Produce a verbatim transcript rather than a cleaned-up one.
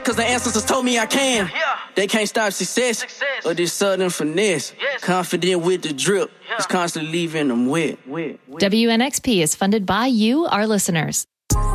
Cause the ancestors told me I can. They can't stop success or this sudden finesse. Confident with the drip. It's constantly leaving them wet. W N X P is funded by you, our listeners.